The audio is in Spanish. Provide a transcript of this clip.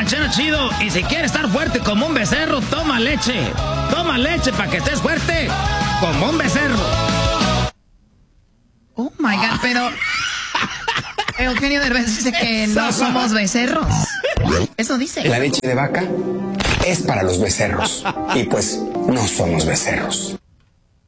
Cheno Chido. Y si quieres estar fuerte como un becerro, toma leche. Toma leche para que estés fuerte como un becerro. Oh my God, pero Eugenio Derbez dice que no somos becerros. Eso dice. La leche de vaca es para los becerros. Y pues no somos becerros.